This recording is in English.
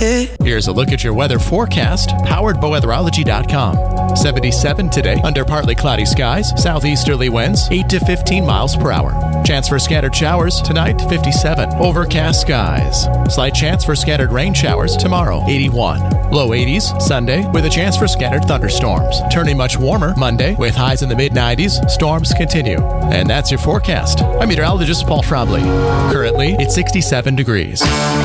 Here's a look at your weather forecast, powered by weatherology.com. 77 today, under partly cloudy skies, southeasterly winds, 8 to 15 miles per hour. Chance for scattered showers tonight, 57. Overcast skies. Slight chance for scattered rain showers tomorrow, 81. Low 80s Sunday, with a chance for scattered thunderstorms. Turning much warmer Monday, with highs in the mid-90s. Storms continue. And that's your forecast. I'm meteorologist Paul Trombley. Currently, it's 67 degrees.